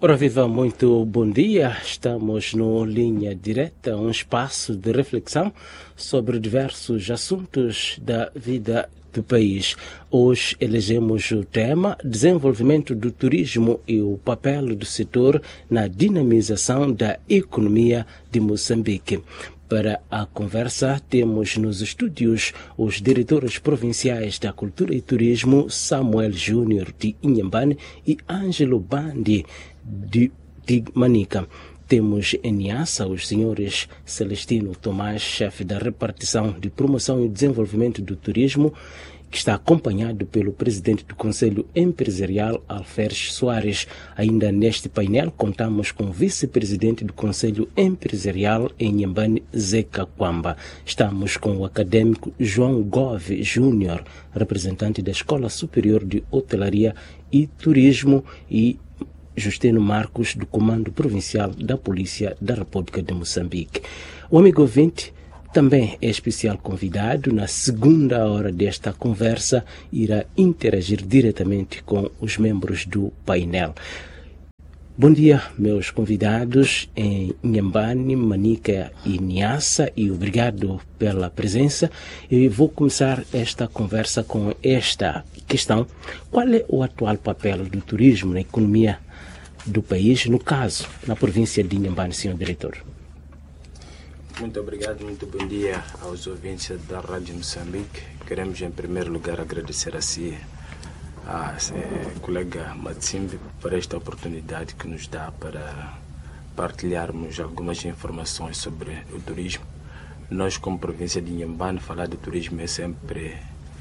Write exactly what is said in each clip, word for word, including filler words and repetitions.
Ora viva, muito bom dia. Estamos no Linha Direta, um espaço de reflexão sobre diversos assuntos da vida do país. Hoje elegemos o tema Desenvolvimento do Turismo e o papel do setor na dinamização da economia de Moçambique. Para a conversa, temos nos estúdios os diretores provinciais da Cultura e Turismo, Samuel Júnior de Inhambane e Ângelo Bandi de, de Manica. Temos em Niassa os senhores Celestino Tomás, chefe da repartição de promoção e desenvolvimento do turismo, que está acompanhado pelo presidente do Conselho Empresarial, Alferes Soares. Ainda neste painel contamos com o vice-presidente do Conselho Empresarial em Inhambane, Zeca Kwamba. Estamos com o acadêmico João Gove Júnior, representante da Escola Superior de Hotelaria e Turismo, e Justino Marcos, do Comando Provincial da Polícia da República de Moçambique. O amigo ouvinte também é especial convidado. Na segunda hora desta conversa, irá interagir diretamente com os membros do painel. Bom dia, meus convidados em Inhambane, Manica e Niassa, e obrigado pela presença. Eu vou começar esta conversa com esta questão: qual é o atual papel do turismo na economia do país, no caso, na província de Inhambane, senhor diretor? Muito obrigado, muito bom dia aos ouvintes da Rádio Moçambique. Queremos, em primeiro lugar, agradecer a si, a, a colega Matsimbi, por esta oportunidade que nos dá para partilharmos algumas informações sobre o turismo. Nós, como província de Inhambane, falar de turismo é sempre,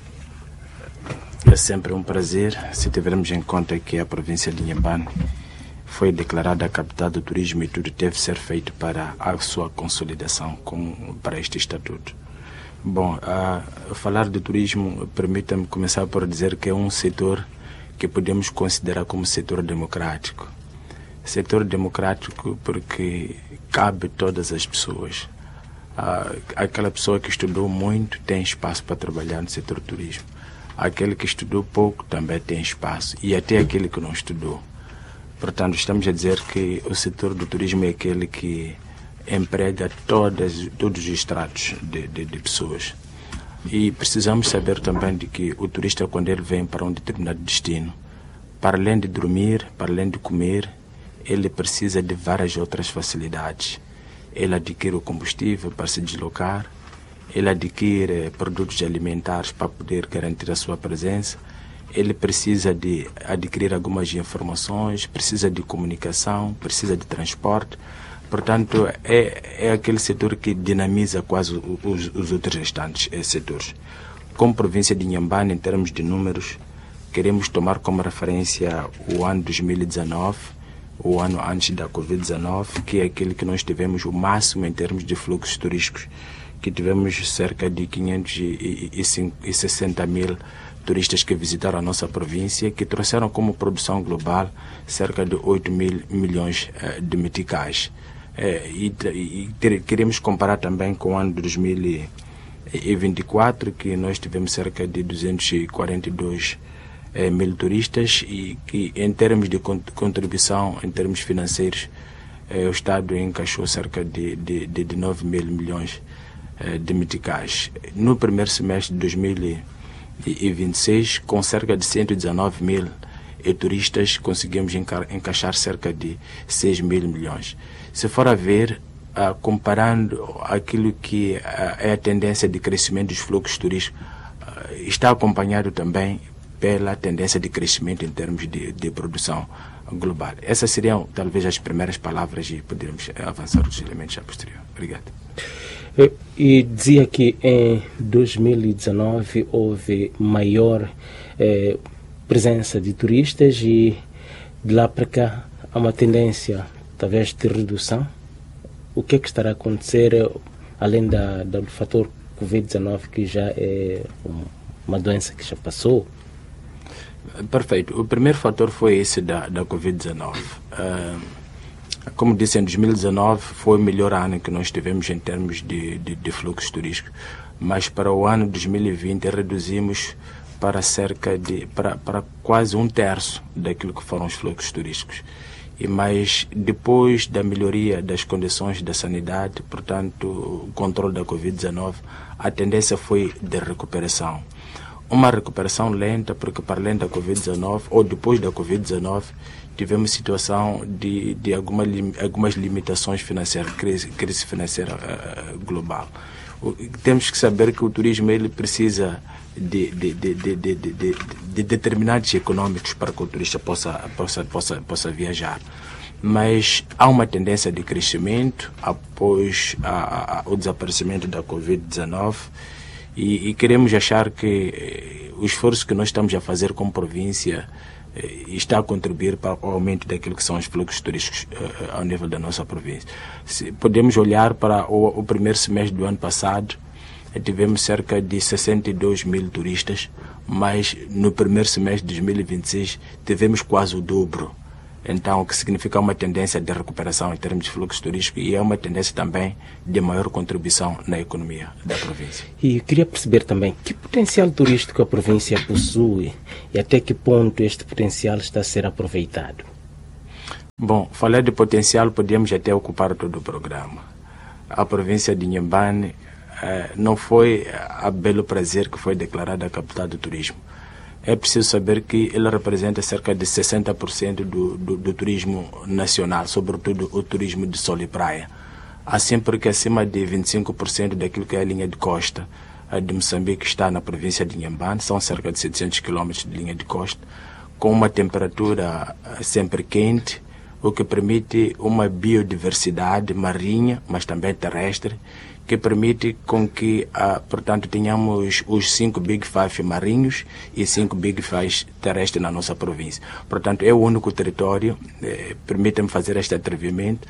é sempre um prazer, se tivermos em conta que a província de Inhambane foi declarada a capital do turismo e tudo deve ser feito para a sua consolidação como para este estatuto. Bom, a falar de turismo, permita-me começar por dizer que é um setor que podemos considerar como setor democrático. Setor democrático porque cabe todas as pessoas. Aquela pessoa que estudou muito tem espaço para trabalhar no setor do turismo. Aquele que estudou pouco também tem espaço, e até aquele que não estudou. Portanto, estamos a dizer que o setor do turismo é aquele que emprega todas, todos os estratos de, de, de pessoas. E precisamos saber também de que o turista, quando ele vem para um determinado destino, para além de dormir, para além de comer, ele precisa de várias outras facilidades. Ele adquire o combustível para se deslocar, ele adquire produtos alimentares para poder garantir a sua presença, ele precisa de adquirir algumas informações, precisa de comunicação, precisa de transporte. Portanto, é, é aquele setor que dinamiza quase os, os outros restantes setores. Como província de Inhambane, em termos de números, queremos tomar como referência o ano dois mil e dezanove, o ano antes da covid dezenove, que é aquele que nós tivemos o máximo em termos de fluxos turísticos, que tivemos cerca de quinhentos e sessenta mil turistas que visitaram a nossa província, que trouxeram como produção global cerca de oito mil milhões de meticais. E, e ter, queremos comparar também com o ano de dois mil e vinte e quatro, que nós tivemos cerca de duzentos e quarenta e dois eh, mil turistas, e que em termos de contribuição, em termos financeiros, eh, o Estado encaixou cerca de, de, de, de nove mil milhões eh, de meticais. No primeiro semestre de dois mil e vinte e seis, com cerca de cento e dezenove mil e turistas, conseguimos enca encaixar cerca de seis mil milhões. Se for a ver, uh, comparando aquilo que uh, é a tendência de crescimento dos fluxos turísticos, uh, está acompanhado também pela tendência de crescimento em termos de, de produção global. Essas seriam talvez as primeiras palavras e poderemos avançar os elementos a posterior. Obrigado. E dizia que em dois mil e dezenove houve maior eh, presença de turistas, e de lá para cá há uma tendência talvez de redução. O que é que estará a acontecer, além da, da, do fator covid dezenove, que já é uma doença que já passou? Perfeito. O primeiro fator foi esse da, da covid dezenove. Uh, Como disse, em dois mil e dezenove foi o melhor ano que nós tivemos em termos de, de, de fluxos turísticos, mas para o ano dois mil e vinte reduzimos para cerca de para, para quase um terço daquilo que foram os fluxos turísticos. E mas depois da melhoria das condições da sanidade, portanto, o controle da covid dezenove, a tendência foi de recuperação. Uma recuperação lenta, porque para além da covid dezenove, ou depois da covid dezenove, tivemos situação de, de alguma, algumas limitações financeiras, crise, crise financeira uh, global. O, temos que saber que o turismo ele precisa de, de, de, de, de, de, de, de determinantes econômicos para que o turista possa, possa, possa, possa viajar. Mas há uma tendência de crescimento após a, a, o desaparecimento da covid dezenove e, e queremos achar que eh, o esforço que nós estamos a fazer como província eh, está a contribuir para o aumento daquilo que são os fluxos turísticos eh, ao nível da nossa província. Se podemos olhar para o, o primeiro semestre do ano passado, tivemos cerca de sessenta e dois mil turistas, mas no primeiro semestre de dois mil e vinte e seis tivemos quase o dobro. Então, o que significa uma tendência de recuperação em termos de fluxo turístico e é uma tendência também de maior contribuição na economia da província. E eu queria perceber também que potencial turístico a província possui e até que ponto este potencial está a ser aproveitado. Bom, falar de potencial podemos até ocupar todo o programa. A província de Inhambane eh, não foi a belo prazer que foi declarada a capital do turismo. É preciso saber que ele representa cerca de sessenta por cento do, do, do turismo nacional, sobretudo o turismo de sol e praia. Assim porque acima de vinte e cinco por cento daquilo que é a linha de costa de Moçambique está na província de Inhambane, são cerca de setecentos quilômetros de linha de costa, com uma temperatura sempre quente, o que permite uma biodiversidade marinha, mas também terrestre, que permite com que, ah, portanto, tenhamos os cinco Big Five marinhos e cinco Big Five terrestres na nossa província. Portanto, é o único território, eh, permita-me fazer este atrevimento,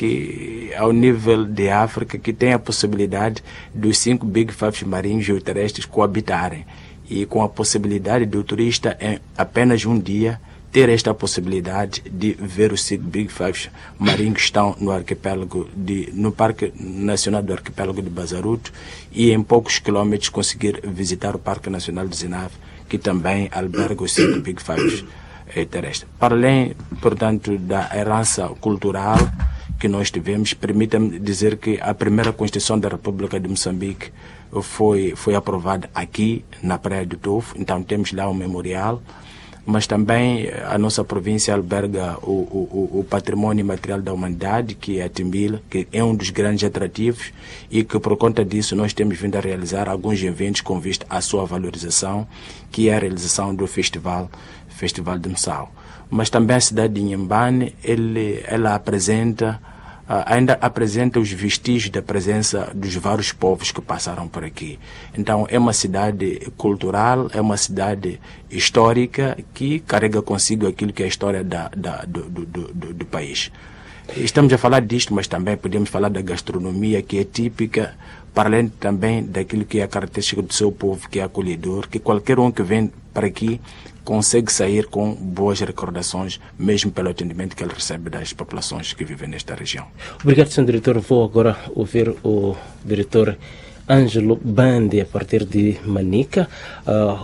que ao nível de África, que tem a possibilidade dos cinco Big Five marinhos e terrestres coabitarem. E com a possibilidade do turista, em apenas um dia, ter esta possibilidade de ver os cinco Big Five marinhos que estão no arquipélago de, no Parque Nacional do Arquipélago de Bazaruto e em poucos quilômetros conseguir visitar o Parque Nacional do Zinave, que também alberga os cinco Big Five eh, terrestres. Para além, portanto, da herança cultural que nós tivemos, permita-me dizer que a primeira Constituição da República de Moçambique foi, foi aprovada aqui, na Praia do Tofo, então temos lá um memorial, mas também a nossa província alberga o, o, o patrimônio material da humanidade, que é a Timbila, que é um dos grandes atrativos e que por conta disso nós temos vindo a realizar alguns eventos com vista à sua valorização, que é a realização do Festival, Festival de Msau. Mas também a cidade de Inhambane, ele, ela apresenta, Uh, ainda apresenta os vestígios da presença dos vários povos que passaram por aqui. Então é uma cidade cultural, é uma cidade histórica que carrega consigo aquilo que é a história da, da, do, do, do, do país. Estamos a falar disto, mas também podemos falar da gastronomia, que é típica, para além também daquilo que é a característica do seu povo, que é acolhedor, que qualquer um que vem para aqui consegue sair com boas recordações, mesmo pelo atendimento que ele recebe das populações que vivem nesta região. Obrigado, senhor diretor. Vou agora ouvir o diretor Ângelo Bande, a partir de Manica. Uh,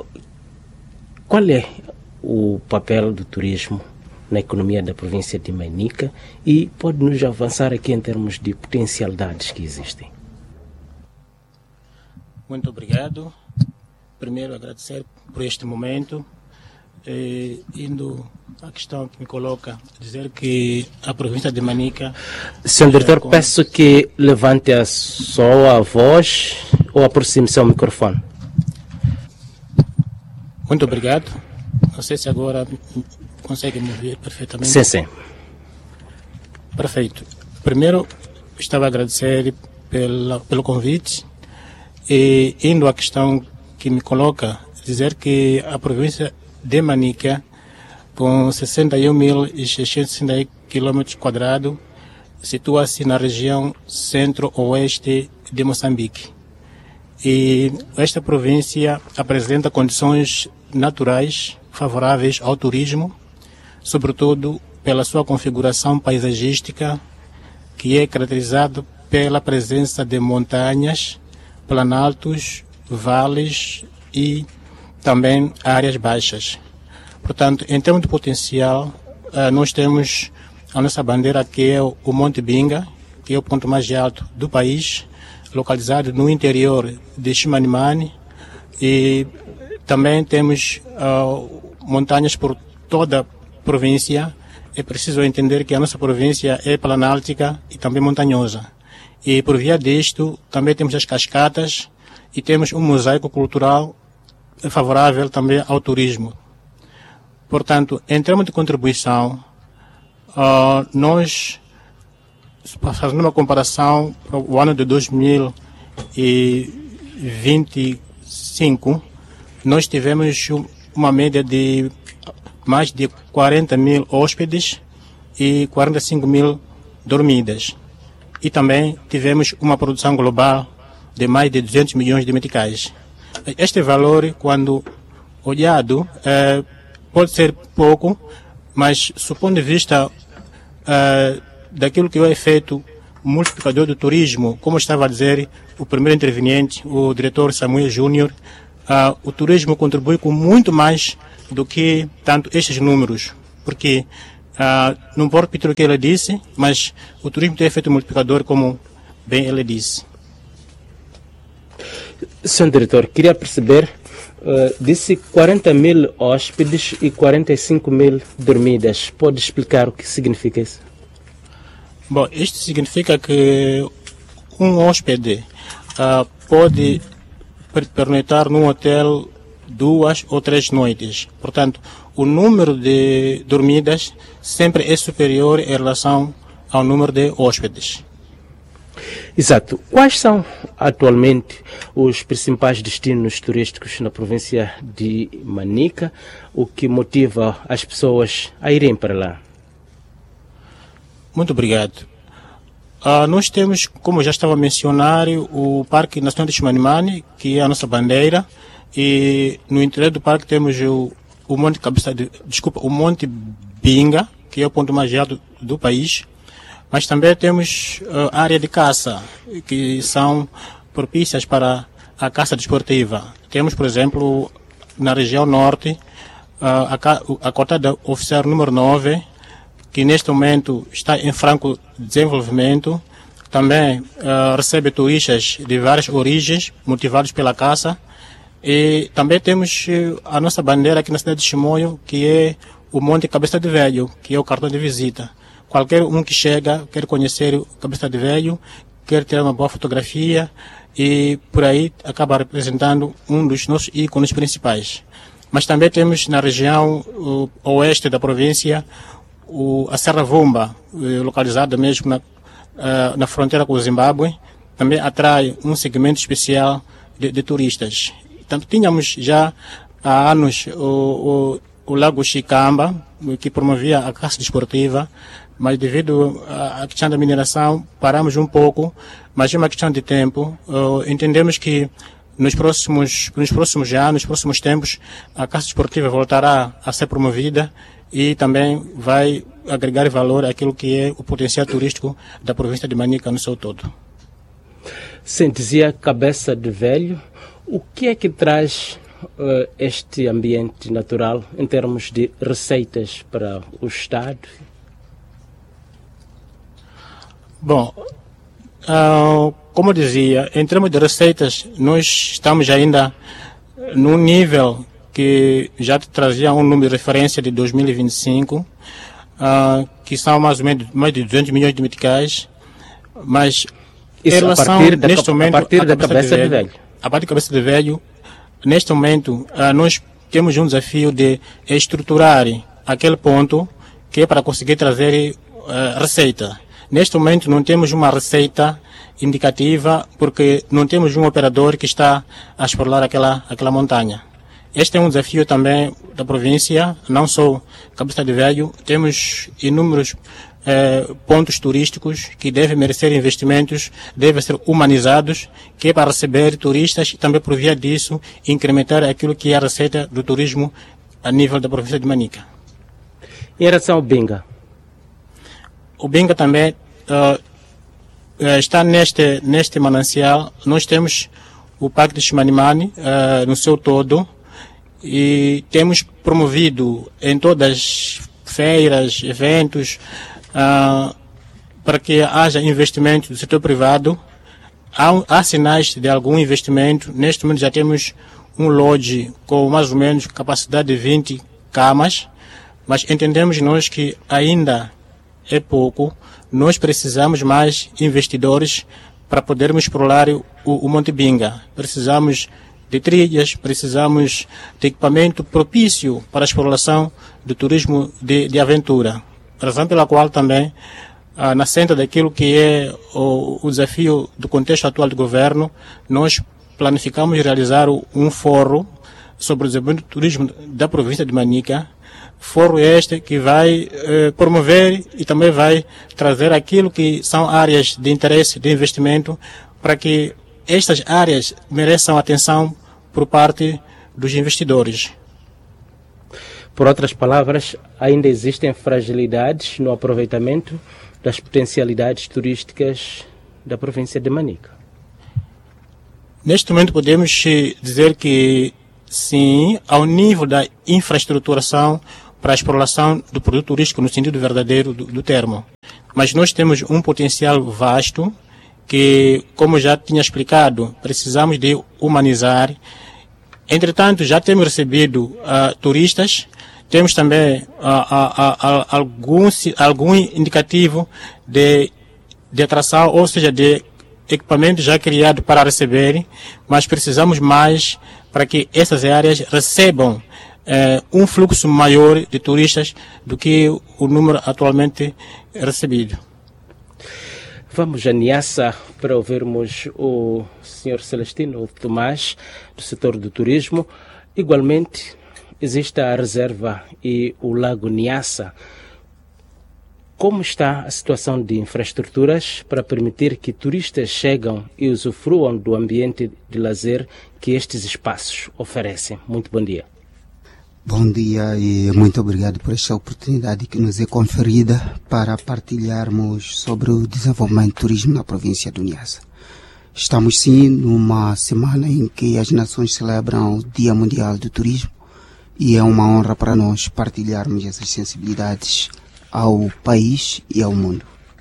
qual é o papel do turismo na economia da província de Manica e pode-nos avançar aqui em termos de potencialidades que existem? Muito obrigado. Primeiro, agradecer por este momento. Eh, indo à questão que me coloca, dizer que a província de Manica... Senhor diretor, com... peço que levante a só a voz ou aproxime-se ao microfone. Muito obrigado. Não sei se agora consegue me ouvir perfeitamente. Sim, sim. Perfeito. Primeiro, estava a agradecer pela, pelo convite e indo à questão que me coloca, dizer que a província de Manica, com sessenta e um mil seiscentos e sessenta quilômetros quadrados, situa-se na região centro-oeste de Moçambique. E esta província apresenta condições naturais favoráveis ao turismo, sobretudo pela sua configuração paisagística, que é caracterizada pela presença de montanhas, planaltos, vales e também áreas baixas. Portanto, em termos de potencial, nós temos a nossa bandeira, que é o Monte Binga, que é o ponto mais alto do país, localizado no interior de Chimanimani. E também temos uh, montanhas por toda a província. É preciso entender que a nossa província é planáltica e também montanhosa. E por via disto, também temos as cascatas e temos um mosaico cultural favorável também ao turismo. Portanto, em termos de contribuição, uh, nós, fazendo uma comparação para o ano de dois mil e vinte e cinco, nós tivemos uma média de mais de quarenta mil hóspedes e quarenta e cinco mil dormidas. E também tivemos uma produção global de mais de duzentos milhões de meticais. Este valor, quando olhado, eh, pode ser pouco, mas, do ponto de vista eh, daquilo que é o efeito multiplicador do turismo, como estava a dizer o primeiro interveniente, o diretor Samuel Júnior, uh, o turismo contribui com muito mais do que tanto estes números, porque uh, não vou repetir o que ele disse, mas o turismo tem efeito multiplicador, como bem ele disse. Senhor diretor, queria perceber, uh, disse quarenta mil hóspedes e quarenta e cinco mil dormidas. Pode explicar o que significa isso? Bom, isto significa que um hóspede uh, pode pernoitar num hotel duas ou três noites. Portanto, o número de dormidas sempre é superior em relação ao número de hóspedes. Exato. Quais são atualmente os principais destinos turísticos na província de Manica? O que motiva as pessoas a irem para lá? Muito obrigado. Uh, nós temos, como já estava a mencionar, o Parque Nacional de Chimanimani, que é a nossa bandeira, e no interior do parque temos o, o Monte Cabeça de, desculpa, o Monte Binga, que é o ponto mais alto do país, mas também temos uh, área de caça, que são propícias para a caça desportiva. Temos, por exemplo, na região norte, uh, a, a cota da oficial número nove, que neste momento está em franco desenvolvimento, também uh, recebe turistas de várias origens, motivados pela caça. E também temos uh, a nossa bandeira aqui na cidade de Chimoio, que é o Monte Cabeça de Velho, que é o cartão de visita. Qualquer um que chega, quer conhecer o Cabeça de Velho, quer ter uma boa fotografia, e por aí acaba representando um dos nossos ícones principais. Mas também temos na região uh, oeste da província, O, a Serra Vumba, localizada mesmo na, uh, na fronteira com o Zimbábue, também atrai um segmento especial de, de turistas. Tanto tínhamos já há anos o, o, o Lago Chicamba, que promovia a caça desportiva, mas devido à questão da mineração paramos um pouco, mas é uma questão de tempo. Uh, entendemos que nos próximos, nos próximos anos, nos próximos tempos, a caça desportiva voltará a ser promovida e também vai agregar valor àquilo que é o potencial turístico da província de Manica no seu todo. Sim, dizia Cabeça de Velho. O que é que traz uh, este ambiente natural em termos de receitas para o Estado? Bom, uh, como eu dizia, em termos de receitas, nós estamos ainda num nível que já trazia um número de referência de dois mil e vinte e cinco, uh, que são mais ou menos mais de duzentos milhões de meticais, mas Isso em relação, a partir da, neste momento, a partir da cabeça, cabeça de, de velho, velho. A partir da cabeça de velho, neste momento, uh, nós temos um desafio de estruturar aquele ponto que é para conseguir trazer uh, receita. Neste momento não temos uma receita indicativa porque não temos um operador que está a explorar aquela, aquela montanha. Este é um desafio também da província, não só Cabeça de Velho. Temos inúmeros eh, pontos turísticos que devem merecer investimentos, devem ser humanizados, que é para receber turistas e também por via disso incrementar aquilo que é a receita do turismo a nível da província de Manica. Em relação ao Binga? O Binga também uh, está neste, neste manancial. Nós temos o Parque de Chimanimani uh, no seu todo, e temos promovido em todas as feiras, eventos, uh, para que haja investimento do setor privado. Há, há sinais de algum investimento. Neste momento já temos um lodge com mais ou menos capacidade de vinte camas, mas entendemos nós que ainda é pouco. Nós precisamos mais investidores para podermos explorar o, o Monte Binga. Precisamos de trilhas, precisamos de equipamento propício para a exploração do turismo de, de aventura. Razão pela qual também, ah, na senda daquilo que é o, o desafio do contexto atual do governo, nós planificamos realizar um fórum sobre o desenvolvimento do turismo da província de Manica. Fórum este que vai eh, promover e também vai trazer aquilo que são áreas de interesse, de investimento, para que estas áreas mereçam atenção por parte dos investidores. Por outras palavras, ainda existem fragilidades no aproveitamento das potencialidades turísticas da província de Manica. Neste momento podemos dizer que sim, ao nível da infraestruturação para a exploração do produto turístico no sentido verdadeiro do, do termo. Mas nós temos um potencial vasto que, como já tinha explicado, precisamos de humanizar. Entretanto, já temos recebido uh, turistas, temos também uh, uh, uh, uh, algum, algum indicativo de, de atração, ou seja, de equipamento já criado para receber, mas precisamos mais para que essas áreas recebam eh, um fluxo maior de turistas do que o número atualmente recebido. Vamos a Niassa para ouvirmos o senhor Celestino Tomás, do setor do turismo. Igualmente, existe a reserva e o lago Niassa. Como está a situação de infraestruturas para permitir que turistas cheguem e usufruam do ambiente de lazer que estes espaços oferecem? Muito bom dia. Bom dia e muito obrigado por esta oportunidade que nos é conferida para partilharmos sobre o desenvolvimento do turismo na província do Niassa. Estamos sim numa semana em que as nações celebram o Dia Mundial do Turismo e é uma honra para nós partilharmos essas sensibilidades ao país e ao mundo.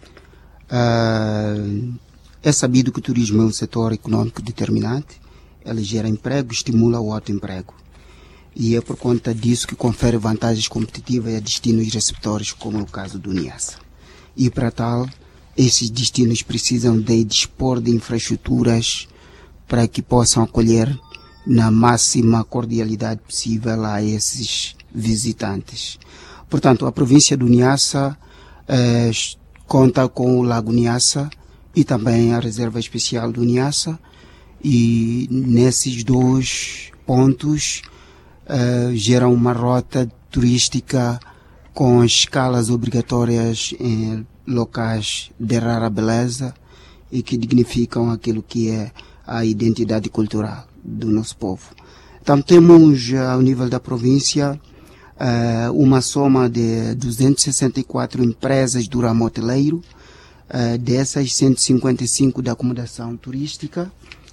Uh, é sabido que o turismo é um setor econômico determinante, ele gera emprego, estimula o autoemprego. E é por conta disso que confere vantagens competitivas a destinos receptores, como no caso do Niassa. E para tal, esses destinos precisam de dispor de infraestruturas para que possam acolher na máxima cordialidade possível a esses visitantes. Portanto, a província do Niassa eh, conta com o Lago Niassa e também a Reserva Especial do Niassa, e nesses dois pontos Uh, geram uma rota turística com escalas obrigatórias em locais de rara beleza e que dignificam aquilo que é a identidade cultural do nosso povo. Então temos uh, ao nível da província uh, uma soma de duzentas e sessenta e quatro empresas do ramo hoteleiro, uh, dessas cento e cinquenta e cinco da acomodação turística,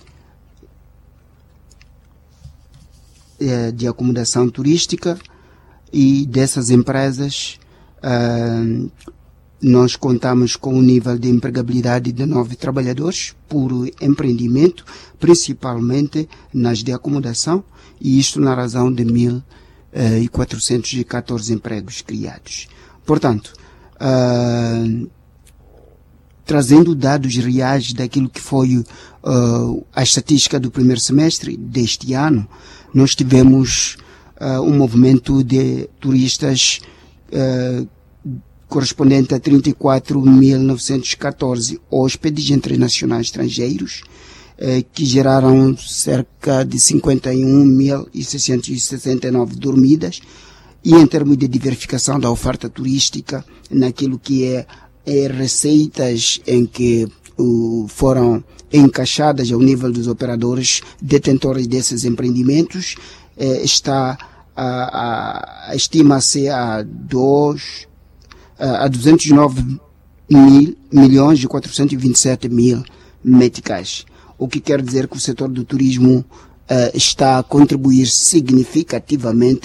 de acomodação turística, e dessas empresas uh, nós contamos com um nível de empregabilidade de nove trabalhadores por empreendimento, principalmente nas de acomodação, e isto na razão de mil e quatrocentos e catorze empregos criados. Portanto, uh, trazendo dados reais daquilo que foi uh, a estatística do primeiro semestre deste ano, nós tivemos uh, um movimento de turistas uh, correspondente a trinta e quatro mil novecentos e catorze hóspedes entre nacionais e estrangeiros, uh, que geraram cerca de cinquenta e um mil seiscentos e sessenta e nove dormidas, e em termos de diversificação da oferta turística, naquilo que é, é receitas em que uh, foram encaixadas ao nível dos operadores detentores desses empreendimentos, eh, está a, a, a estima-se a, dois, a, a duzentos e nove mil, milhões e quatrocentos e vinte e sete mil meticais, o que quer dizer que o setor do turismo eh, está a contribuir significativamente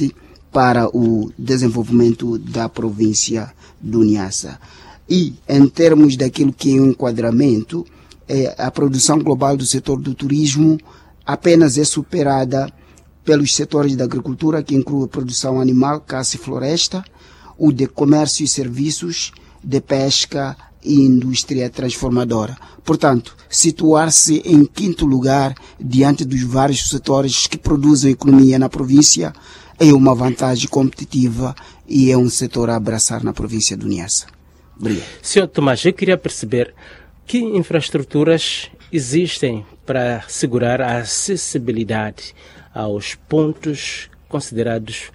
para o desenvolvimento da província do Niassa. E, em termos daquilo que é o enquadramento, é, a produção global do setor do turismo apenas é superada pelos setores da agricultura, que inclui a produção animal, caça e floresta, o de comércio e serviços, de pesca e indústria transformadora. Portanto, situar-se em quinto lugar diante dos vários setores que produzem economia na província é uma vantagem competitiva e é um setor a abraçar na província do Niassa. Obrigado. senhor Tomás, eu queria perceber que infraestruturas existem para assegurar a acessibilidade aos pontos considerados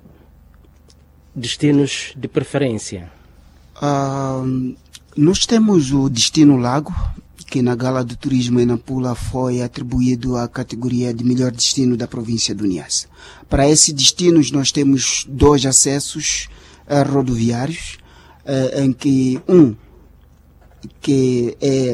destinos de preferência. Uh, nós temos o Destino Lago, que na Gala do Turismo em Nampula foi atribuído à categoria de melhor destino da província do Niassa. Para esses destinos nós temos dois acessos uh, rodoviários, uh, em que um que é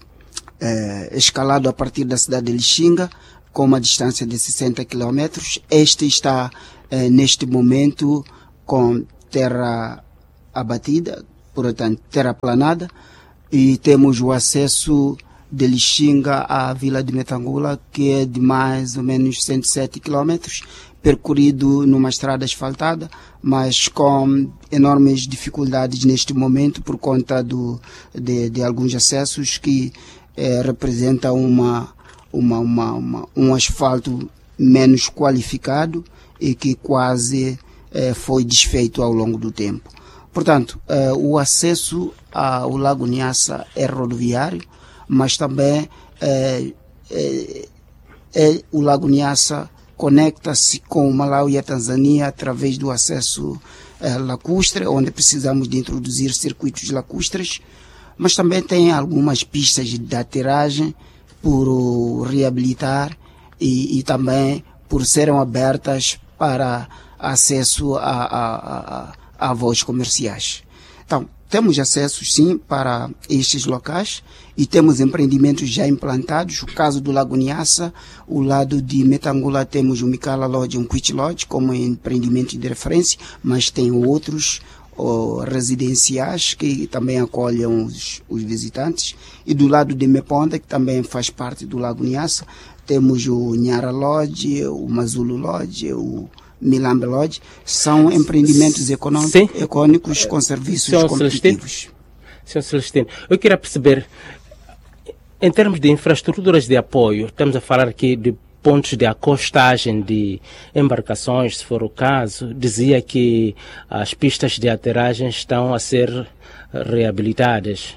uh, escalado a partir da cidade de Lixinga, com uma distância de sessenta quilômetros. Este está uh, neste momento com terra abatida, portanto terraplanada, e temos o acesso de Lixinga à Vila de Metangula, que é de mais ou menos cento e sete quilômetros, percorrido numa estrada asfaltada, mas com enormes dificuldades neste momento por conta do, de, de alguns acessos que eh, representam uma, uma, uma, uma, um asfalto menos qualificado e que quase eh, foi desfeito ao longo do tempo. Portanto, eh, o acesso ao Lago Niassa é rodoviário, mas também eh, eh, eh, o Lago Niassa conecta-se com o Malawi e a Tanzânia através do acesso eh, lacustre, onde precisamos de introduzir circuitos lacustres, mas também tem algumas pistas de aterragem por uh, reabilitar e, e também por serem abertas para acesso a, a, a, a voos comerciais. Então, temos acesso, sim, para estes locais e temos empreendimentos já implantados. O caso do Lago Niassa, o lado de Metangula temos o Mikala Lodge, um Quit Lodge, como empreendimento de referência, mas tem outros oh, residenciais que também acolhem os, os visitantes. E do lado de Meponda, que também faz parte do Lago Niassa, temos o Nhara Lodge, o Mazulu Lodge, o Milambe Lodge. São empreendimentos econômicos, econômicos com serviços Senhor competitivos. Senhor Celestino, eu queria perceber, em termos de infraestruturas de apoio, estamos a falar aqui de pontos de acostagem de embarcações, se for o caso. Dizia que as pistas de aterragem estão a ser reabilitadas.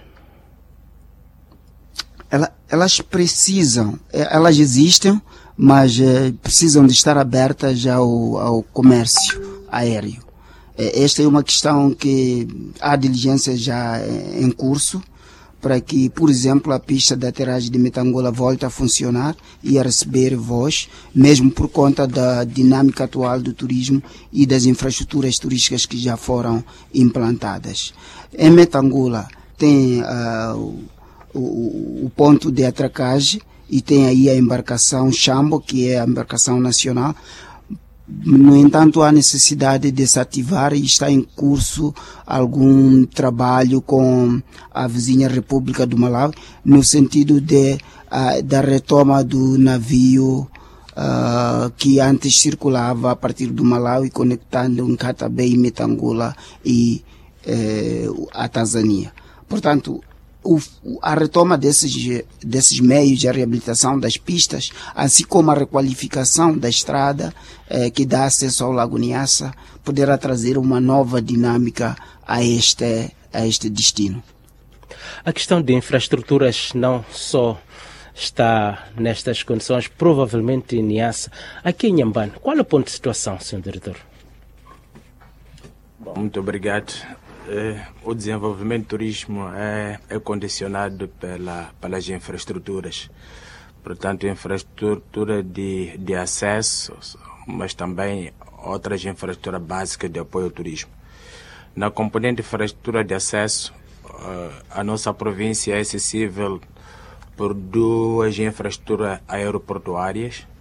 Elas precisam, elas existem, mas eh, precisam de estar abertas ao, ao comércio aéreo. Eh, esta é uma questão que há diligência já eh, em curso para que, por exemplo, a pista de aterragem de Metangula volte a funcionar e a receber voos, mesmo por conta da dinâmica atual do turismo e das infraestruturas turísticas que já foram implantadas. Em Metangula tem uh, o, o, o ponto de atracagem e tem aí a embarcação Chambo, que é a embarcação nacional. No entanto, há necessidade de se ativar e está em curso algum trabalho com a vizinha República do Malawi, no sentido de, uh, da retoma do navio uh, que antes circulava a partir do Malawi, conectando Nkata Bay, Metangula e uh, a Tanzânia. Portanto, O, a retoma desses, desses meios de reabilitação das pistas, assim como a requalificação da estrada eh, que dá acesso ao Lago Niassa, poderá trazer uma nova dinâmica a este, a este destino. A questão de infraestruturas não só está nestas condições, provavelmente em Niassa. Aqui em Inhambane, qual é o ponto de situação, senhor diretor? Bom, muito obrigado. Eh, o desenvolvimento do turismo é, é condicionado pela, pelas infraestruturas. Portanto, infraestrutura de, de acesso, mas também outras infraestruturas básicas de apoio ao turismo. Na componente de infraestrutura de acesso, eh, a nossa província é acessível por duas infraestruturas aeroportuárias,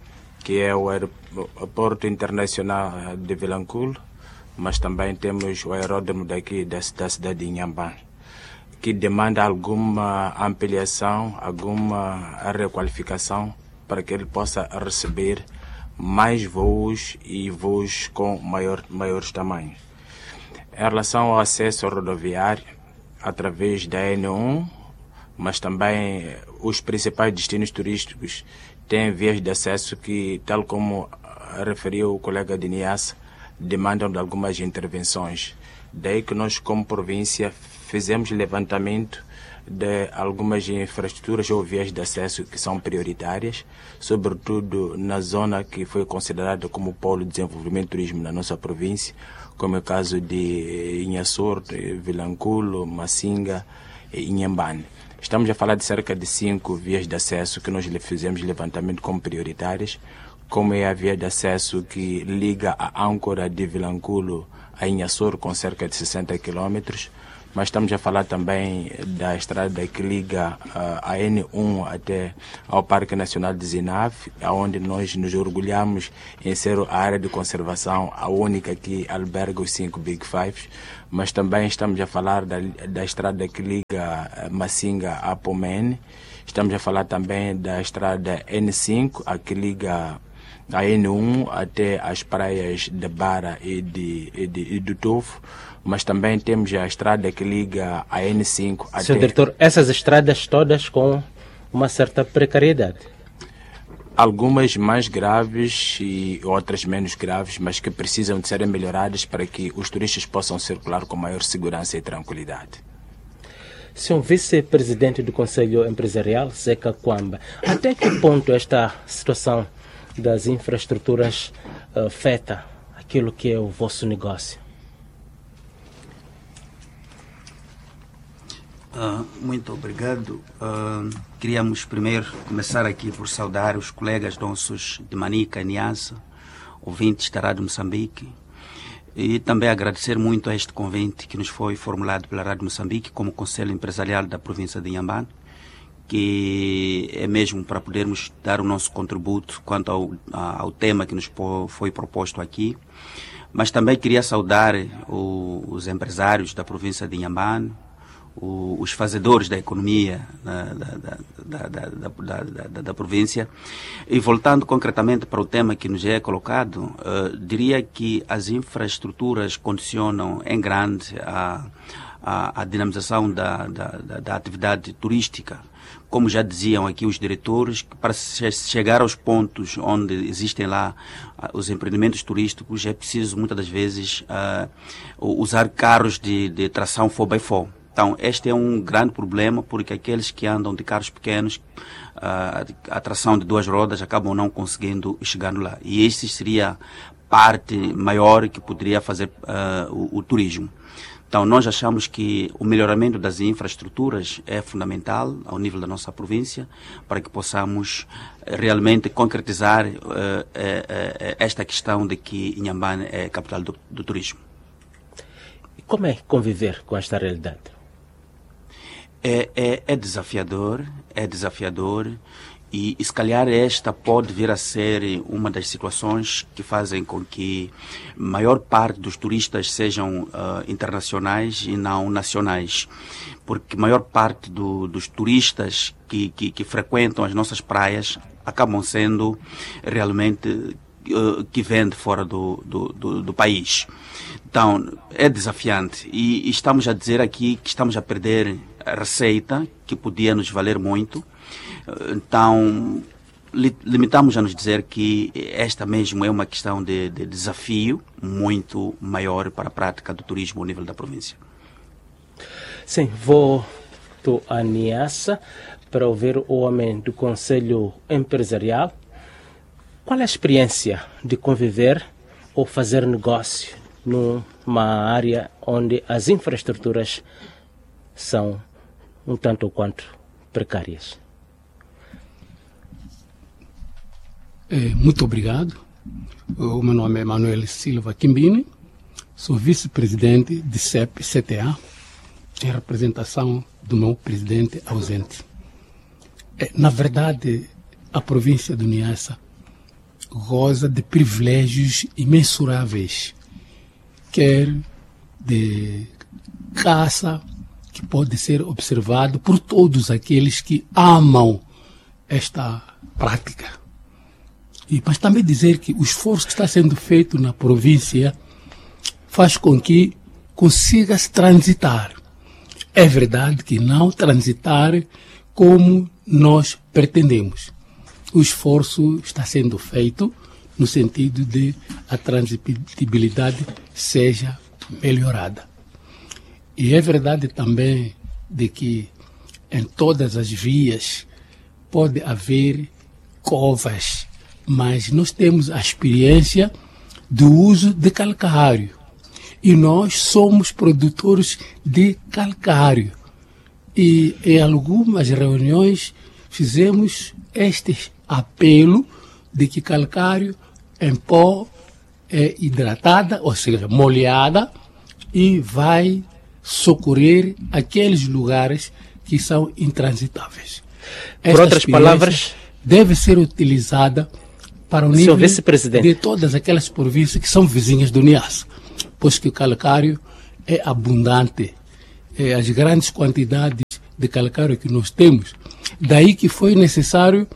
que é o aeroporto internacional de Vilanculo, mas também temos o aeródromo daqui da, da cidade de Inhambane, que demanda alguma ampliação, alguma requalificação para que ele possa receber mais voos e voos com maior, maiores tamanhos. Em relação ao acesso rodoviário, através da N um, mas também os principais destinos turísticos têm vias de acesso que, tal como referiu o colega de Niassa, demandam de algumas intervenções. Daí que nós, como província, fizemos levantamento de algumas infraestruturas ou vias de acesso que são prioritárias, sobretudo na zona que foi considerada como polo de desenvolvimento do turismo na nossa província, como é o caso de Inhassor, Vilanculo, Massinga e Inhambane. Estamos a falar de cerca de cinco vias de acesso que nós fizemos levantamento como prioritárias, como é a via de acesso que liga a âncora de Vilanculo a Inhassor com cerca de sessenta quilômetros, mas estamos a falar também da estrada que liga uh, a N um até ao Parque Nacional de Zinave, onde nós nos orgulhamos em ser a área de conservação a única que alberga os cinco Big Fives, mas também estamos a falar da, da estrada que liga Massinga a Pomene, estamos a falar também da estrada N cinco, a que liga a N um até as praias de Bara e de, e de, e do Tovo, mas também temos a estrada que liga a N cinco até... Senhor Diretor, essas estradas todas com uma certa precariedade? Algumas mais graves e outras menos graves, mas que precisam de serem melhoradas para que os turistas possam circular com maior segurança e tranquilidade. Senhor Vice-Presidente do Conselho Empresarial, Zeca Kwamba, até que ponto esta situação das infraestruturas uh, afeta aquilo que é o vosso negócio? Uh, muito obrigado. Uh, queríamos primeiro começar aqui por saudar os colegas nossos de Manica e Niassa, ouvintes da Rádio Moçambique, e também agradecer muito a este convite que nos foi formulado pela Rádio Moçambique como Conselho Empresarial da província de Inhambane, que é mesmo para podermos dar o nosso contributo quanto ao, ao tema que nos foi proposto aqui. Mas também queria saudar o, os empresários da província de Inhambane, o, os fazedores da economia da, da, da, da, da, da, da província. E voltando concretamente para o tema que nos é colocado, uh, diria que as infraestruturas condicionam em grande a, a, a dinamização da, da, da, da atividade turística. Como já diziam aqui os diretores, para chegar aos pontos onde existem lá uh, os empreendimentos turísticos, é preciso muitas das vezes uh, usar carros de, de tração four by four. Então, este é um grande problema, porque aqueles que andam de carros pequenos, uh, a tração de duas rodas, acabam não conseguindo chegar lá. E este seria parte maior que poderia fazer uh, o, o turismo. Então, nós achamos que o melhoramento das infraestruturas é fundamental ao nível da nossa província para que possamos realmente concretizar uh, uh, uh, esta questão de que Inhambane é capital do, do turismo. E como é conviver com esta realidade? É, é, é desafiador, é desafiador. E, e se calhar esta pode vir a ser uma das situações que fazem com que a maior parte dos turistas sejam uh, internacionais e não nacionais. Porque a maior parte do, dos turistas que, que, que frequentam as nossas praias acabam sendo realmente uh, que vêm de fora do, do, do, do país. Então, é desafiante. E, e estamos a dizer aqui que estamos a perder a receita que podia nos valer muito. Então, li, limitamos a nos dizer que esta mesmo é uma questão de, de desafio muito maior para a prática do turismo ao nível da província. Sim, vou a Niassa para ouvir o homem do Conselho Empresarial. Qual é a experiência de conviver ou fazer negócio numa área onde as infraestruturas são um tanto ou quanto precárias? É, muito obrigado. O meu nome é Manuel Silva Quimbini, sou vice-presidente de C E P C T A, em representação do meu presidente ausente. É, na verdade, a província de Niassa goza de privilégios imensuráveis, quer de caça, que pode ser observado por todos aqueles que amam esta prática. E, mas também dizer que o esforço que está sendo feito na província faz com que consiga-se transitar. É verdade que não transitar como nós pretendemos. O esforço está sendo feito no sentido de a transitibilidade seja melhorada. E é verdade também de que em todas as vias pode haver covas, mas nós temos a experiência do uso de calcário. E nós somos produtores de calcário. E em algumas reuniões fizemos este apelo de que calcário em pó é hidratada, ou seja, molhada, e vai socorrer aqueles lugares que são intransitáveis. Por outras palavras, deve ser utilizada para o nível de todas aquelas províncias que são vizinhas do Niassa, pois que o calcário é abundante. É, as grandes quantidades de calcário que nós temos, daí que foi necessário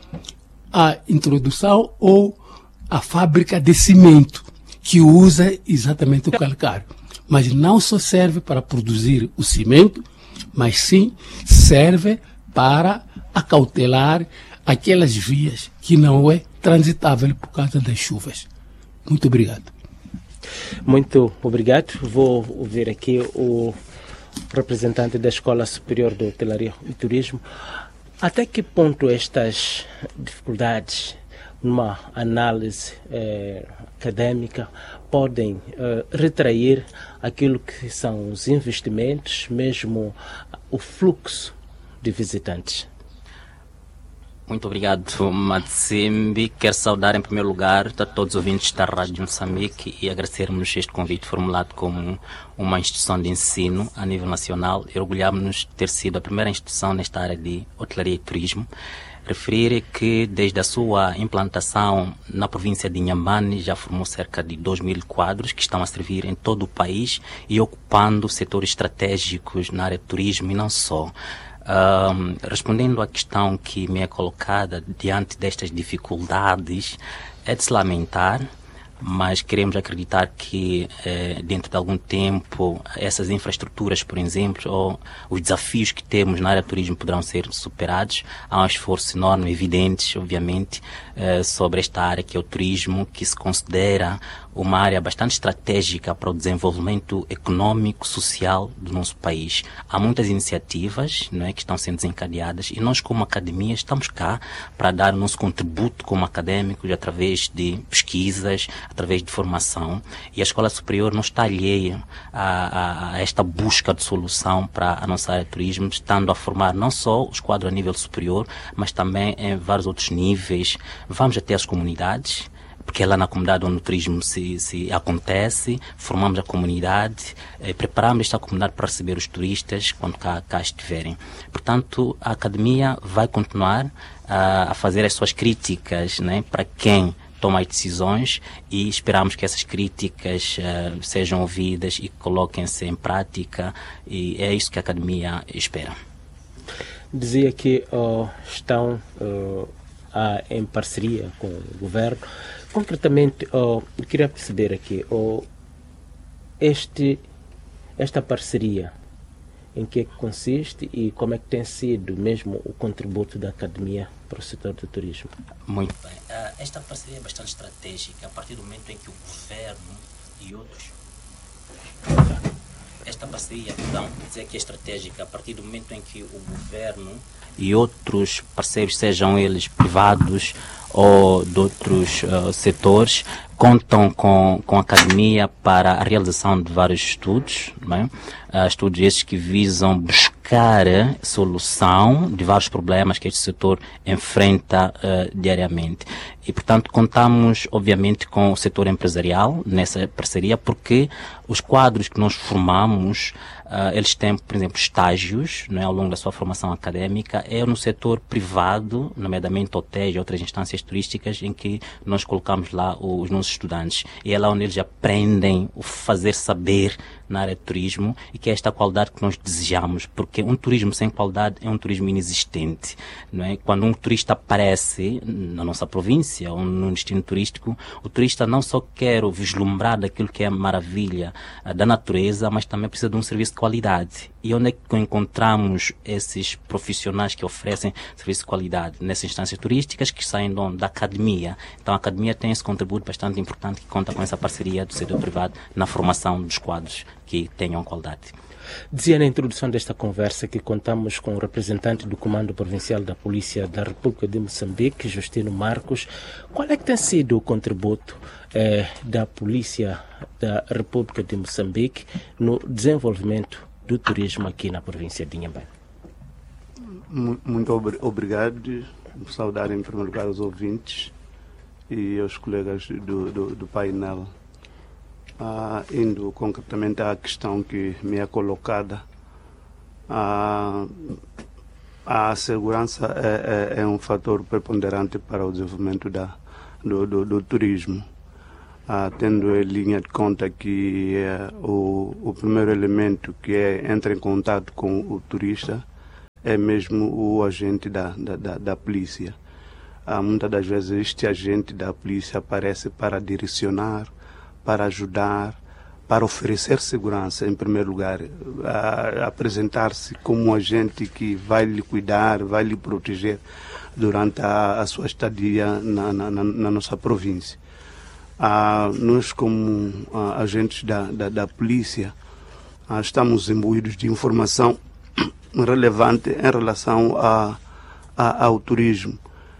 a introdução ou a fábrica de cimento, que usa exatamente o calcário. Mas não só serve para produzir o cimento, mas sim serve para acautelar aquelas vias que não é transitável por causa das chuvas. Muito obrigado. Muito obrigado. Vou ouvir aqui o representante da Escola Superior de Hotelaria e Turismo. Até que ponto estas dificuldades, numa análise eh, acadêmica, podem eh, retrair aquilo que são os investimentos, mesmo o fluxo de visitantes? Muito obrigado, Matsimbi. Quero saudar em primeiro lugar a todos os ouvintes da Rádio Moçambique e agradecermos este convite formulado como uma instituição de ensino a nível nacional e orgulhamos-nos de ter sido a primeira instituição nesta área de hotelaria e turismo. Referir que desde a sua implantação na província de Inhambane já formou cerca de dois mil quadros que estão a servir em todo o país e ocupando setores estratégicos na área de turismo e não só. Um, respondendo à questão que me é colocada diante destas dificuldades, é de se lamentar, mas queremos acreditar que eh, dentro de algum tempo essas infraestruturas, por exemplo, ou os desafios que temos na área de turismo poderão ser superados. Há um esforço enorme, evidente, obviamente, eh, sobre esta área que é o turismo, que se considera uma área bastante estratégica para o desenvolvimento econômico, social do nosso país. Há muitas iniciativas, não é, que estão sendo desencadeadas e nós, como academia, estamos cá para dar o nosso contributo como académicos através de pesquisas, através de formação, e a Escola Superior não está alheia a, a, a esta busca de solução para a nossa área de turismo, estando a formar não só os quadros a nível superior, mas também em vários outros níveis. Vamos até as comunidades, porque é lá na comunidade onde o turismo se, se acontece, formamos a comunidade, eh, preparamos esta comunidade para receber os turistas quando cá, cá estiverem. Portanto, a academia vai continuar a, a fazer as suas críticas, né, para quem toma as decisões, e esperamos que essas críticas uh, sejam ouvidas e coloquem-se em prática, e é isso que a academia espera. Dizia que uh, estão uh, a, em parceria com o governo. Concretamente, uh, eu queria perceber aqui, uh, este, esta parceria, em que, é que consiste e como é que tem sido mesmo o contributo da academia para o setor do turismo? Muito bem. Uh, esta parceria é bastante estratégica a partir do momento em que o governo e outros... Esta parceria, então, dizer que é estratégica a partir do momento em que o governo e outros parceiros, sejam eles privados ou de outros uh, setores, contam com, com a academia para a realização de vários estudos, não é? Uh, estudos esses que visam buscar uh, solução de vários problemas que este setor enfrenta uh, diariamente. E, portanto, contamos, obviamente, com o setor empresarial nessa parceria, porque os quadros que nós formamos uh, eles têm, por exemplo, estágios, não é, ao longo da sua formação académica, é no setor privado, nomeadamente hotéis e outras instâncias turísticas, em que nós colocamos lá os nossos estudantes. E é lá onde eles aprendem o fazer saber na área de turismo, e que é esta qualidade que nós desejamos, porque um turismo sem qualidade é um turismo inexistente, não é? Quando um turista aparece na nossa província ou num destino turístico, o turista não só quer vislumbrar daquilo que é a maravilha uh, da natureza, mas também precisa de um serviço de qualidade. E onde é que encontramos esses profissionais que oferecem serviço de qualidade? Nessas instâncias turísticas que saem de onde? Da academia. Então a academia tem esse contributo bastante importante, que conta com essa parceria do setor privado na formação dos quadros que tenham qualidade. Dizia na introdução desta conversa que contamos com o representante do Comando Provincial da Polícia da República de Moçambique, Justino Marcos. Qual é que tem sido o contributo eh, da Polícia da República de Moçambique no desenvolvimento do turismo aqui na província de Inhambane? Muito obrigado. Saudar em primeiro lugar os ouvintes e aos colegas do, do, do painel. Ah, indo concretamente à questão que me é colocada, ah, a segurança é, é, é um fator preponderante para o desenvolvimento da, do, do, do turismo, ah, tendo em linha de conta que é, o, o primeiro elemento que é, entra em contato com o turista é mesmo o agente da, da, da, da polícia. Ah, muitas das vezes este agente da polícia aparece para direcionar, para ajudar, para oferecer segurança, em primeiro lugar, a, a apresentar-se como um agente que vai lhe cuidar, vai lhe proteger durante a, a sua estadia na, na, na nossa província. Ah, nós, como ah, agentes da, da, da polícia, ah, estamos imbuídos de informação relevante em relação a, a, ao turismo.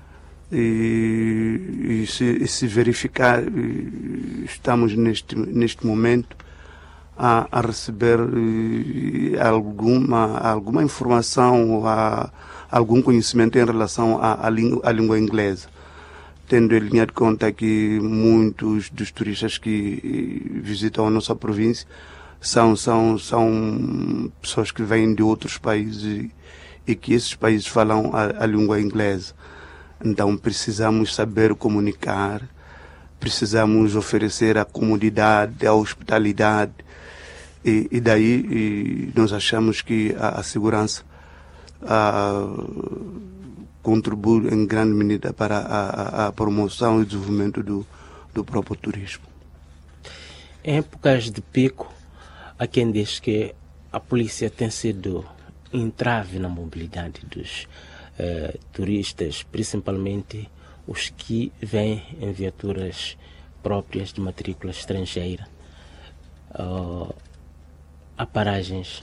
E, e, se, e se verificar, estamos neste, neste momento a, a receber alguma, alguma informação, a, algum conhecimento em relação à, à, língua, à língua inglesa, tendo em linha de conta que muitos dos turistas que visitam a nossa província são, são, são pessoas que vêm de outros países e, e que esses países falam a, a língua inglesa. Então precisamos saber comunicar, precisamos oferecer a comodidade, a hospitalidade, e, e daí e nós achamos que a, a segurança a, contribui em grande medida para a, a promoção e desenvolvimento do, do próprio turismo. Em épocas de pico, há quem diz que a polícia tem sido entrave na mobilidade dos Uh, turistas, principalmente os que vêm em viaturas próprias de matrícula estrangeira. Uh, há paragens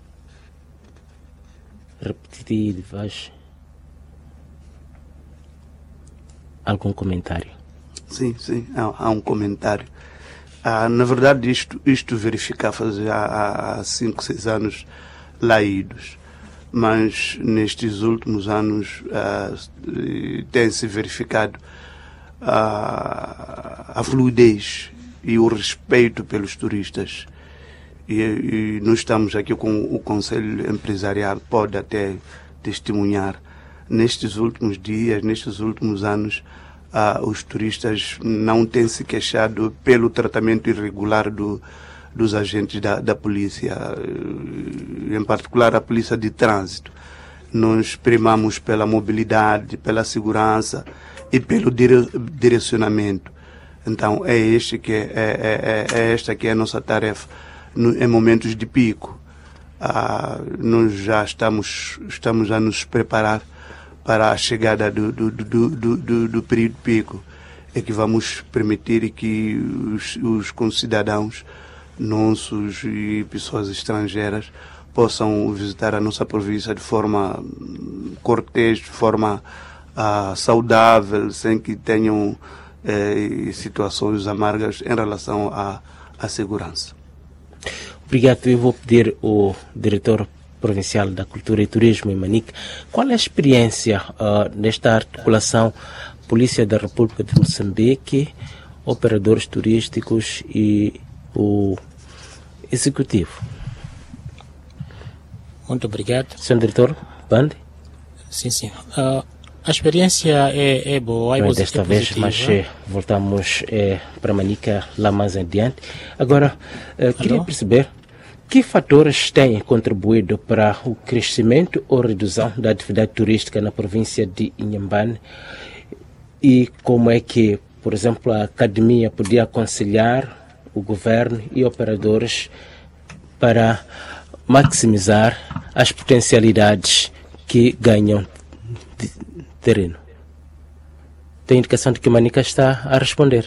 repetitivas. Algum comentário? Sim, sim, há, há um comentário. Ah, na verdade, isto, isto verificar fazer há, há cinco, seis anos lá idos. Mas nestes últimos anos uh, tem-se verificado uh, a fluidez e o respeito pelos turistas. E, e nós estamos aqui com o Conselho Empresarial, pode até testemunhar. Nestes últimos dias, nestes últimos anos, uh, os turistas não têm se queixado pelo tratamento irregular do dos agentes da, da polícia, em particular a polícia de trânsito. Nós primamos pela mobilidade, pela segurança e pelo dire, direcionamento. Então é, este que é, é, é, é esta que é a nossa tarefa no, em momentos de pico. Ah, nós já estamos, estamos a nos preparar para a chegada do, do, do, do, do, do período pico, é que vamos permitir que os, os concidadãos nossos e pessoas estrangeiras possam visitar a nossa província de forma cortês, de forma ah, saudável, sem que tenham eh, situações amargas em relação à, à segurança. Obrigado. Eu vou pedir ao diretor provincial da Cultura e Turismo, em Manique, qual é a experiência uh, nesta articulação Polícia da República de Moçambique, operadores turísticos e o executivo? Muito obrigado. senhor Diretor, Bande? Sim, sim. Uh, a experiência é, é boa, é Bem, posi- desta é vez, positiva. mas eh, voltamos eh, para Manica lá mais adiante. Agora, eh, queria Alô? perceber que fatores têm contribuído para o crescimento ou redução da atividade turística na província de Inhambane e como é que, por exemplo, a academia podia aconselhar o governo e operadores para maximizar as potencialidades que ganham de terreno. Tem indicação de que Manica está a responder.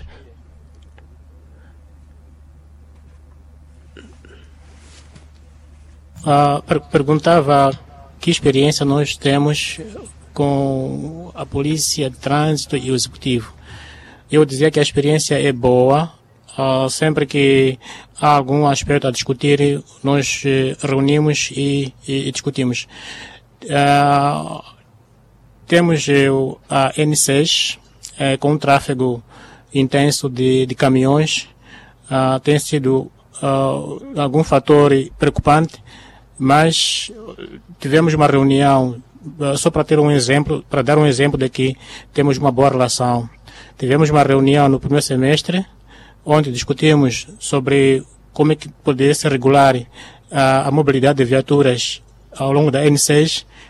Ah, per- perguntava que experiência nós temos com a polícia de trânsito e o executivo. Eu dizia que a experiência é boa. Ah, sempre que há algum aspecto a discutir, nós eh, reunimos e, e- e discutimos. Ah, temos eh, o- a N seis eh, com um tráfego intenso de, de caminhões. Ah, tem sido ah, algum fator preocupante, mas tivemos uma reunião, ah, só para ter um exemplo, para dar um exemplo de que temos uma boa relação. Tivemos uma reunião no primeiro semestre, onde discutimos sobre como é que poderia se regular a, a mobilidade de viaturas ao longo da N seis,